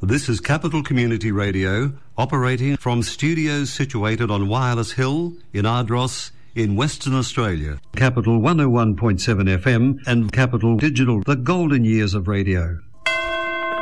This is Capital Community Radio, operating from studios situated on Wireless Hill in Ardross in Western Australia. Capital 101.7 FM and Capital Digital, the golden years of radio.